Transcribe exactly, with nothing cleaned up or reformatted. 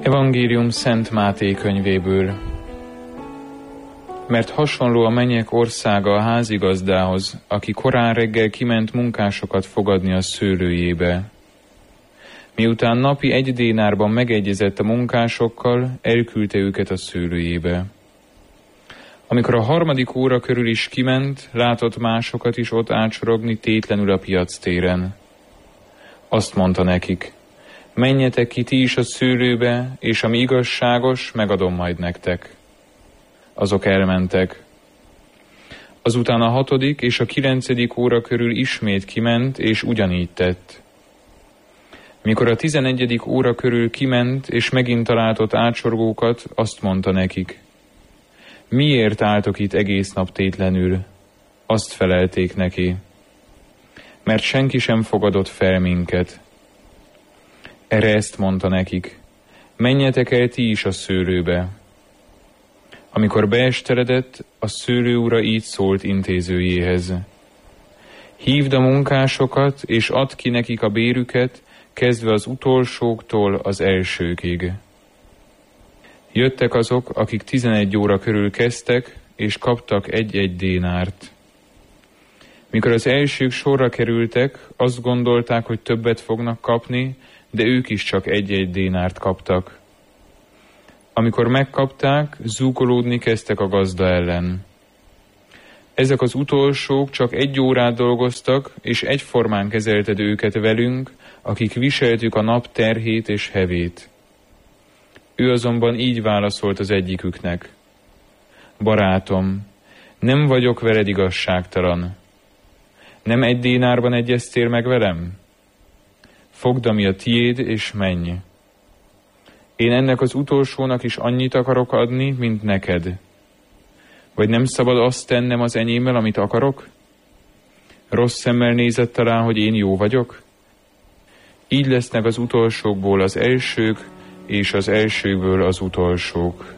Evangélium Szent Máté könyvéből. Mert hasonló a mennyek országa a házigazdához, aki korán reggel kiment munkásokat fogadni a szőlőjébe. Miután napi egy dénárban megegyezett a munkásokkal, elküldte őket a szőlőjébe. Amikor a harmadik óra körül is kiment, látott másokat is ott ácsorogni tétlenül a piactéren. Azt mondta nekik: menjetek ki ti is a szőlőbe, és ami igazságos, megadom majd nektek. Azok elmentek. Azután a hatodik és a kilencedik óra körül ismét kiment, és ugyanígy tett. Mikor a tizenegyedik óra körül kiment, és megint talált ott ácsorgókat, azt mondta nekik: miért álltok itt egész nap tétlenül? Azt felelték neki: mert senki sem fogadott fel minket. Erre ezt mondta nekik: menjetek el ti is a szőlőbe. Amikor beesteledett, a szőlőura így szólt intézőjéhez: hívd a munkásokat, és add ki nekik a bérüket, kezdve az utolsóktól az elsőkig. Jöttek azok, akik tizenegy óra körül kezdtek, és kaptak egy-egy dénárt. Mikor az elsők sorra kerültek, azt gondolták, hogy többet fognak kapni, de ők is csak egy-egy dénárt kaptak. Amikor megkapták, zúgolódni kezdtek a gazda ellen. Ezek az utolsók csak egy órát dolgoztak, és egyformán kezelted őket velünk, akik viseltük a nap terhét és hevét. Ő azonban így válaszolt az egyiküknek: barátom, nem vagyok veled igazságtalan. Nem egy dénárban egyeztél meg velem? Fogd, ami a tiéd, és menj. Én ennek az utolsónak is annyit akarok adni, mint neked. Vagy nem szabad azt tennem az enyémmel, amit akarok? Rossz szemmel nézett talán, hogy én jó vagyok? Így lesznek az utolsókból az elsők, és az elsőkből az utolsók.